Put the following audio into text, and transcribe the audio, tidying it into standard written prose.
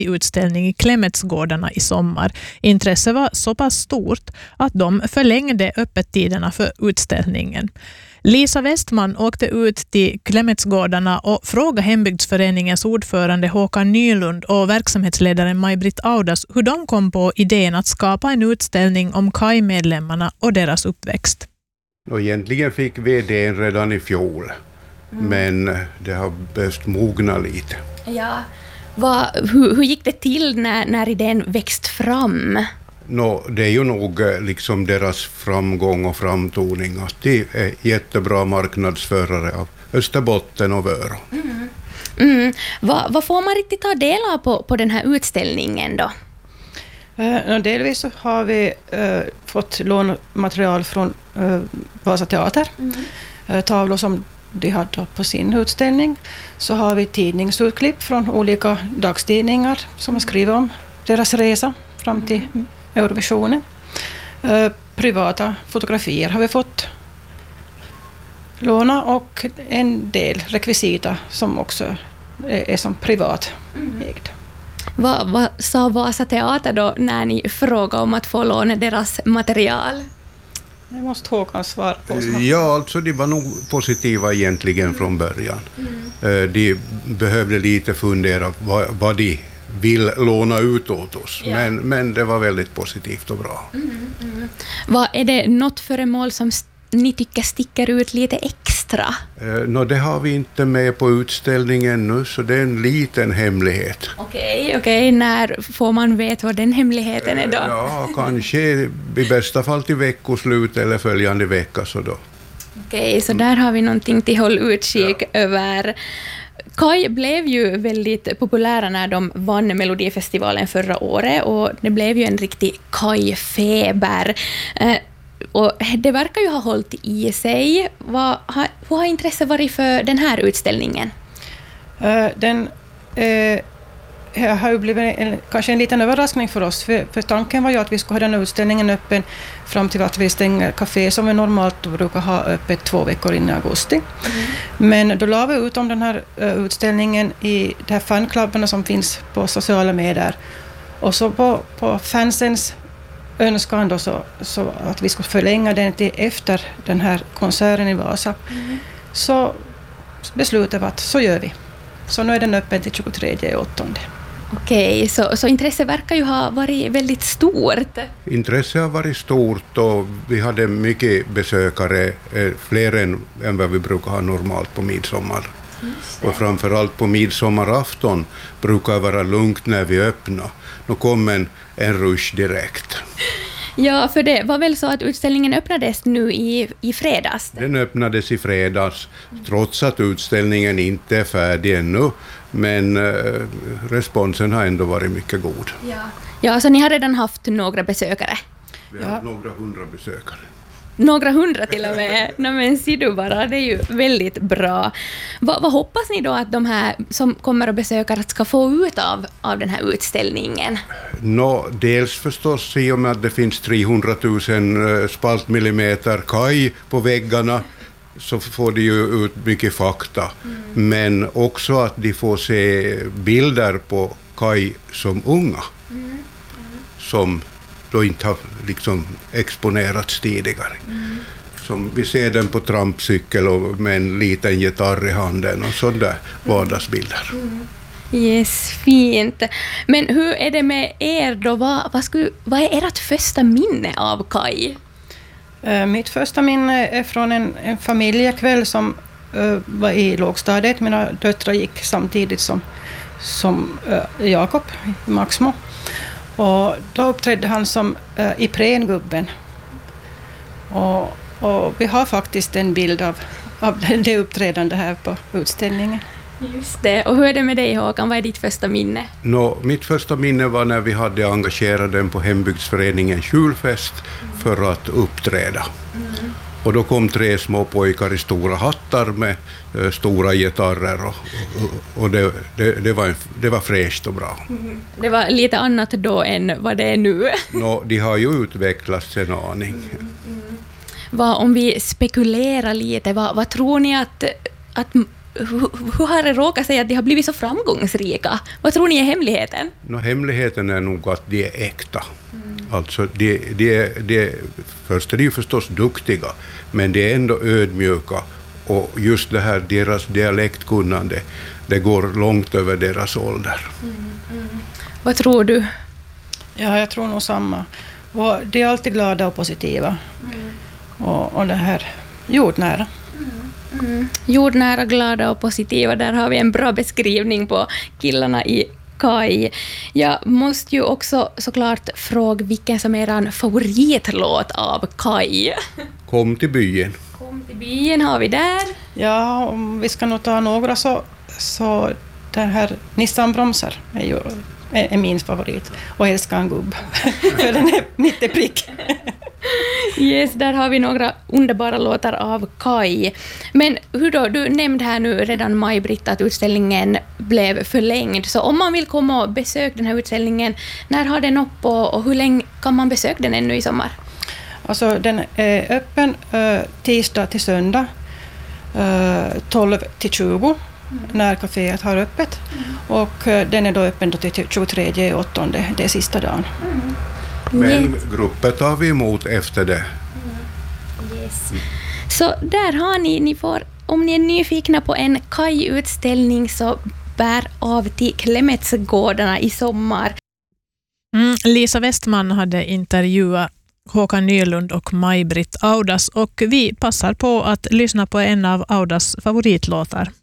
utställning i Klemetsgårdarna i sommar. Intresset var så pass stort att de förlängde öppettiderna för utställningen. Lisa Westman åkte ut till Klemetsgårdarna och frågade Hembygdsföreningens ordförande Håkan Nylund och verksamhetsledaren Maj-Britt Audas hur de kom på idén att skapa en utställning om KAI-medlemmarna och deras uppväxt. Och egentligen fick vi idén redan i fjol, men det har behövt mogna lite. Ja. Hur gick det till när idén växt fram? Det är ju nog liksom deras framgång och framtoning att de är jättebra marknadsförare av Österbotten och Vörå. Vad får man riktigt ta del av på den här utställningen då? Delvis så har vi fått lånmaterial från Vasa teater. Tavlor som de hade på sin utställning. Så har vi tidningsutklipp från olika dagstidningar som har skrivit om deras resa fram till Eurovisionen. Privata fotografier har vi fått låna och en del rekvisita som också är som privat ägd. Vad sa Vasa teater då när ni frågade om att få låna deras material? Det måste Håkan svara på. Ja, alltså de var nog positiva egentligen från början. De behövde lite fundera vad de vill låna ut åt oss. Ja. Men det var väldigt positivt och bra. Är det något föremål som ni tycker sticker ut lite extra? Det har vi inte med på utställningen nu, så det är en liten hemlighet. Okej. När får man veta vad den hemligheten är då? Ja, kanske i bästa fall till veckoslut eller följande vecka. Så Så där har vi någonting till håll utkik över. KAI blev ju väldigt populära när de vann Melodifestivalen förra året och det blev ju en riktig KAI-feber. Och det verkar ju ha hållit i sig. Hur har intresset varit för den här utställningen? Den har ju blivit kanske en liten överraskning för oss. För tanken var ju att vi skulle ha den utställningen öppen fram till att vi stänger café som vi normalt brukar ha öppet 2 veckor in i augusti. Men då la vi ut om den här utställningen i de här fanklubbarna som finns på sociala medier. Och så på fansens önskan då så att vi skulle förlänga den till efter den här konserten i Vasa. Så beslutade vi att så gör vi. Så nu är den öppen till 23/8. Okej, så intresset verkar ju ha varit väldigt stort. Intresset har varit stort och vi hade mycket besökare, fler än vad vi brukar ha normalt på midsommar. Och framförallt på midsommarafton brukar det vara lugnt när vi öppnar. Nu kom en rush direkt. Ja, för det var väl så att utställningen öppnades nu i fredags? Den öppnades i fredags, trots att utställningen inte är färdig ännu. Men responsen har ändå varit mycket god. Ja, så ni har redan haft några besökare? Vi har några 100 besökare. Några 100 till och med. Men ser du bara, det är ju väldigt bra. Vad hoppas ni då att de här som kommer och besöker ska få ut av den här utställningen? Dels förstås i och med att det finns 300 000 spaltmillimeter KAI på väggarna så får de ju ut mycket fakta. Men också att de får se bilder på KAI som unga. Som då inte har liksom exponerats tidigare. Som vi ser den på trampcykel och med en liten gitarr i handen och sådär vardagsbilder. Yes, fint. Men hur är det med er då? Vad är ert första minne av KAI? Mitt första minne är från en familjekväll som var i lågstadiet. Mina döttrar gick samtidigt som Jakob i Maxmo. Och då uppträdde han som Ipren-gubben. Och vi har faktiskt en bild av det uppträdande här på utställningen. Just det. Och hur är det med dig, Håkan? Vad är ditt första minne? Mitt första minne var när vi hade engagerat den på Hembygdsföreningens julfest för att uppträda. Och då kom 3 små pojkar i stora hattar med stora gitarrer och det var fräscht och bra. Det var lite annat då än vad det är nu. De har ju utvecklats en aning. Om vi spekulerar lite, vad tror ni att hur har det råkat sig att de har blivit så framgångsrika? Vad tror ni är hemligheten? Hemligheten är nog att de är äkta. Alltså, först är de ju förstås duktiga, men de är ändå ödmjuka. Och just det här, deras dialektkunnande, det går långt över deras ålder. Vad tror du? Ja, jag tror nog samma. Och de är alltid glada och positiva. Och det här jordnära. Jordnära, glada och positiva, där har vi en bra beskrivning på killarna i KAI. Jag måste ju också såklart fråga vilken som är er favoritlåt av KAI. Kom till byn. Kom till byn har vi där. Ja, om vi ska nog ta några så den här Nissan bromsar är min favorit. Och älskar en gubb. För den är mitt i prick. Yes, där har vi några underbara låtar av KAI. Men hur då? Du nämnde här nu redan, Maj-Britt, att utställningen blev förlängd. Så om man vill komma och besöka den här utställningen, när har den upp och hur länge kan man besöka den ännu i sommar? Alltså den är öppen tisdag till söndag 12 till 20 när kaféet har öppet. Och den är då öppen då till 23/8, det är sista dagen. Men grupper tar vi emot efter det. Yes. Så där har ni får, om ni är nyfikna på en KAI-utställning, så bär av till Klemetsgårdarna i sommar. Lisa Westman hade intervjuat Håkan Nylund och Maj-Britt Audas, och vi passar på att lyssna på en av Audas favoritlåtar.